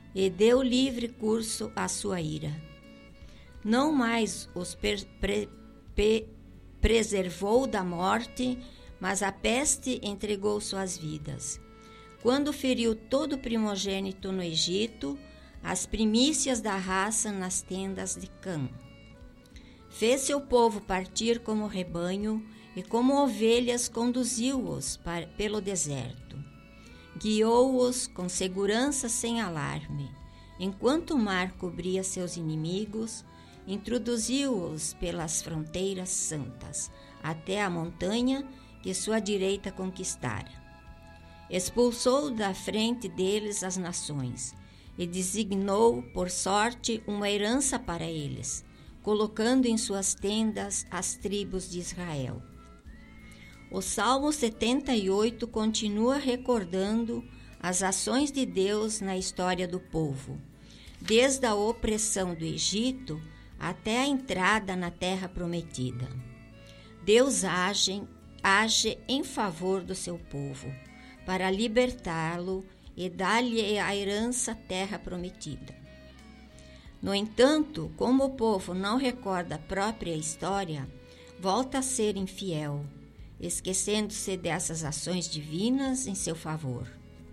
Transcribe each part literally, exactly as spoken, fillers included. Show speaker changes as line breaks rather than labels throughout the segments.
e deu livre curso à sua ira. Não mais os per, pre, pre, preservou da morte, mas a peste entregou suas vidas. Quando feriu todo primogênito no Egito, as primícias da raça nas tendas de Cã. Fez seu povo partir como rebanho, e como ovelhas conduziu-os pelo deserto. Guiou-os com segurança sem alarme. Enquanto o mar cobria seus inimigos, introduziu-os pelas fronteiras santas, até a montanha que sua direita conquistara. Expulsou da frente deles as nações, e designou por sorte uma herança para eles, colocando em suas tendas as tribos de Israel. O Salmo setenta e oito continua recordando as ações de Deus na história do povo, desde a opressão do Egito até a entrada na terra prometida. Deus age, age em favor do seu povo, para libertá-lo e dar-lhe a herança terra prometida. No entanto, como o povo não recorda a própria história, volta a ser infiel, esquecendo-se dessas ações divinas em seu favor.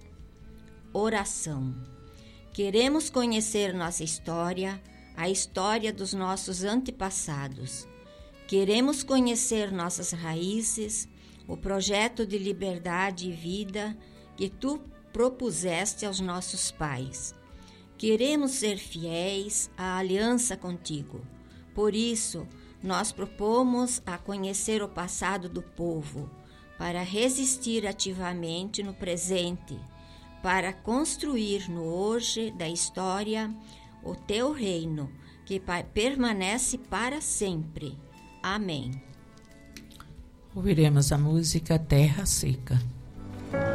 Oração. Queremos conhecer nossa história, a história dos nossos antepassados. Queremos conhecer nossas raízes, o projeto de liberdade e vida que tu propuseste aos nossos pais. Queremos ser fiéis à aliança contigo. Por isso, nós propomos a conhecer o passado do povo, para resistir ativamente no presente, para construir no hoje da história o teu reino, que permanece para sempre. Amém.
Ouviremos a música Terra Seca.